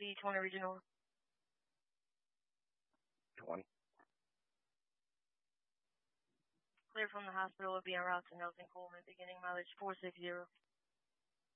B20 Regional. 20. Clear from the hospital will be en route to Nelson Coleman, beginning mileage 460.